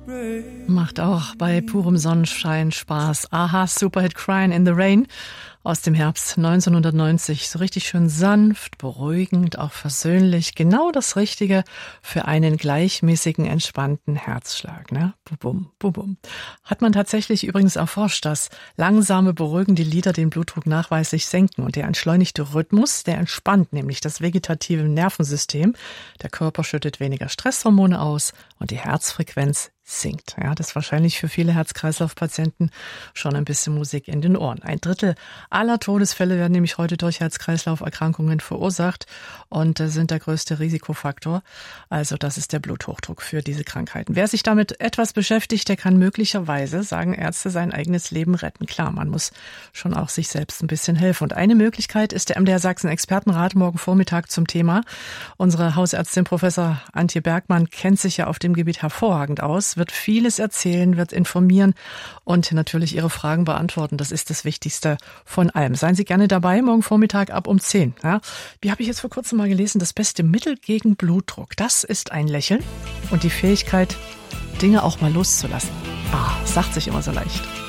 Macht auch bei purem Sonnenschein Spaß. Aha, Superhit Crying in the Rain aus dem Herbst 1990. So richtig schön sanft, beruhigend, auch versöhnlich. Genau das Richtige für einen gleichmäßigen, entspannten Herzschlag. Ne? Bubum, bubum. Hat man tatsächlich übrigens erforscht, dass langsame, beruhigende Lieder den Blutdruck nachweislich senken. Und der entschleunigte Rhythmus, der entspannt nämlich das vegetative Nervensystem. Der Körper schüttet weniger Stresshormone aus und die Herzfrequenz sinkt. Ja, das ist wahrscheinlich für viele Herz-Kreislauf-Patienten schon ein bisschen Musik in den Ohren. 1/3 aller Todesfälle werden nämlich heute durch Herz-Kreislauf-Erkrankungen verursacht und sind der größte Risikofaktor. Also das ist der Bluthochdruck für diese Krankheiten. Wer sich damit etwas beschäftigt, der kann möglicherweise, sagen Ärzte, sein eigenes Leben retten. Klar, man muss schon auch sich selbst ein bisschen helfen. Und eine Möglichkeit ist der MDR Sachsen Expertenrat morgen Vormittag zum Thema. Unsere Hausärztin Professor Antje Bergmann kennt sich ja auf dem Gebiet hervorragend aus, wird vieles erzählen, wird informieren und natürlich Ihre Fragen beantworten. Das ist das Wichtigste von allem. Seien Sie gerne dabei, morgen Vormittag ab um 10. Ja, wie habe ich jetzt vor kurzem mal gelesen, das beste Mittel gegen Blutdruck, das ist ein Lächeln und die Fähigkeit, Dinge auch mal loszulassen. Sagt sich immer so leicht.